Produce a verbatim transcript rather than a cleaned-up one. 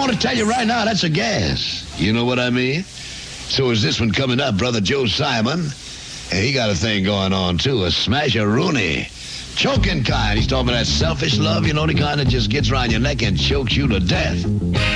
want to tell you right now, that's a gas. You know what I mean? So is this one coming up, Brother Joe Simon. And he got a thing going on, too, a smash-a-rooney. Choking kind. He's talking about that selfish love, you know, the kind that just gets around your neck and chokes you to death.